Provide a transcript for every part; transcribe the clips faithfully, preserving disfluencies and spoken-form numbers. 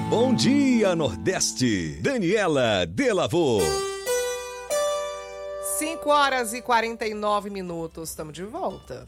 Bom dia, Nordeste. Daniela Delavô. cinco horas e quarenta e nove minutos. Estamos de volta.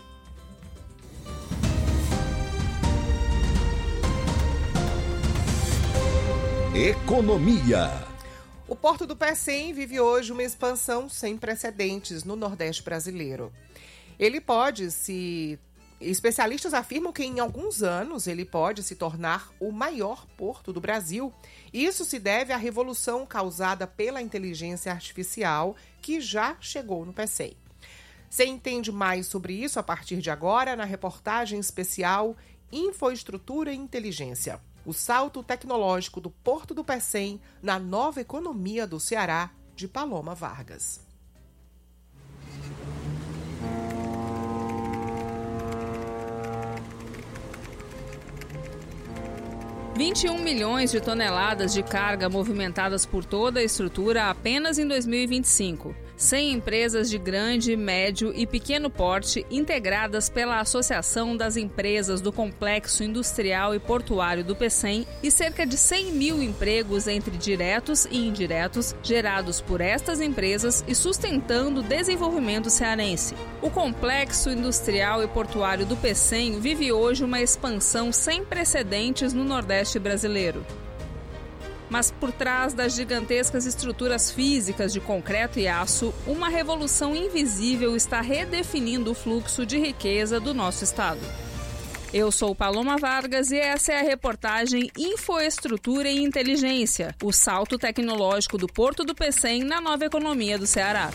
Economia. O Porto do Pecém vive hoje uma expansão sem precedentes no Nordeste brasileiro. Ele pode se... Especialistas afirmam que em alguns anos ele pode se tornar o maior porto do Brasil. Isso se deve à revolução causada pela inteligência artificial que já chegou no Pecém. Você entende mais sobre isso a partir de agora na reportagem especial Infraestrutura e Inteligência. O salto tecnológico do Porto do Pecém na nova economia do Ceará, de Paloma Vargas. vinte e um milhões de toneladas de carga movimentadas por toda a estrutura apenas em dois mil e vinte e cinco. cem empresas de grande, médio e pequeno porte integradas pela Associação das Empresas do Complexo Industrial e Portuário do Pecém e cerca de cem mil empregos entre diretos e indiretos gerados por estas empresas e sustentando o desenvolvimento cearense. O Complexo Industrial e Portuário do Pecém vive hoje uma expansão sem precedentes no Nordeste brasileiro. Mas por trás das gigantescas estruturas físicas de concreto e aço, uma revolução invisível está redefinindo o fluxo de riqueza do nosso estado. Eu sou Paloma Vargas e essa é a reportagem Infraestrutura e Inteligência, o salto tecnológico do Porto do Pecém na nova economia do Ceará.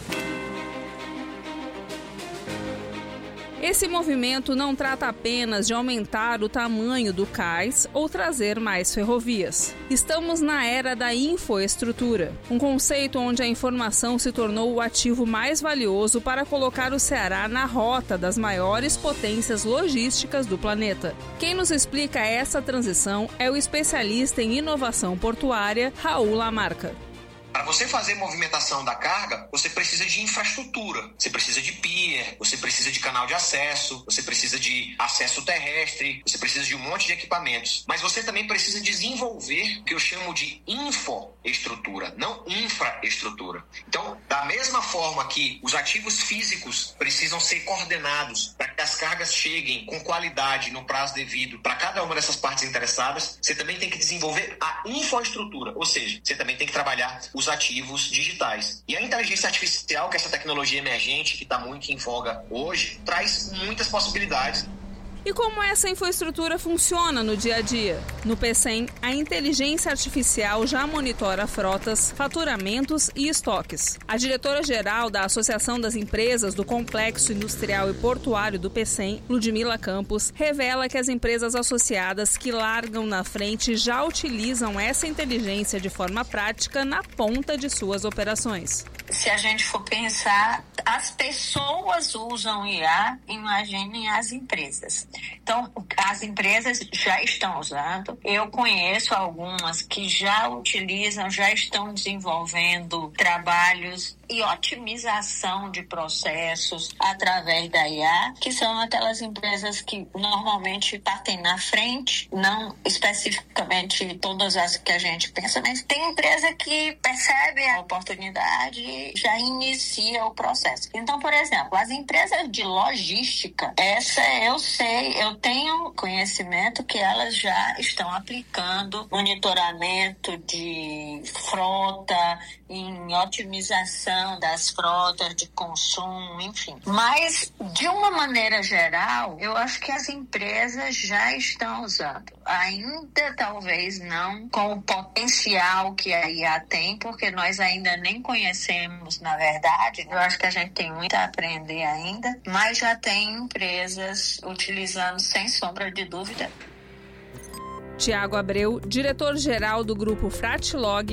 Esse movimento não trata apenas de aumentar o tamanho do cais ou trazer mais ferrovias. Estamos na era da infraestrutura, um conceito onde a informação se tornou o ativo mais valioso para colocar o Ceará na rota das maiores potências logísticas do planeta. Quem nos explica essa transição é o especialista em inovação portuária, Raul Lamarca. Para você fazer movimentação da carga, você precisa de infraestrutura. Você precisa de pier, você precisa de canal de acesso, você precisa de acesso terrestre, você precisa de um monte de equipamentos. Mas você também precisa desenvolver o que eu chamo de infoestrutura, não infraestrutura. Então, da mesma forma que os ativos físicos precisam ser coordenados para que as cargas cheguem com qualidade no prazo devido para cada uma dessas partes interessadas, você também tem que desenvolver a infraestrutura, ou seja, você também tem que trabalhar os ativos digitais. E a inteligência artificial, que é essa tecnologia emergente que está muito em voga hoje, traz muitas possibilidades. E como essa infraestrutura funciona no dia a dia? No Pecém, a inteligência artificial já monitora frotas, faturamentos e estoques. A diretora-geral da Associação das Empresas do Complexo Industrial e Portuário do Pecém, Ludmila Campos, revela que as empresas associadas que largam na frente já utilizam essa inteligência de forma prática na ponta de suas operações. Se a gente for pensar, as pessoas usam I A, imaginem as empresas. Então, as empresas já estão usando. Eu conheço algumas que já utilizam, já estão desenvolvendo trabalhos e otimização de processos através da I A, que são aquelas empresas que normalmente partem na frente, não especificamente todas as que a gente pensa, mas tem empresa que percebe a oportunidade e já inicia o processo. Então, por exemplo, as empresas de logística, essa eu sei, eu tenho conhecimento que elas já estão aplicando monitoramento de frota, em otimização das frotas de consumo, enfim. Mas, de uma maneira geral, eu acho que as empresas já estão usando. Ainda talvez não com o potencial que a I A tem, porque nós ainda nem conhecemos, na verdade. Eu acho que a gente tem muito a aprender ainda, mas já tem empresas utilizando sem sombra de dúvida. Tiago Abreu, diretor-geral do Grupo Fratilog,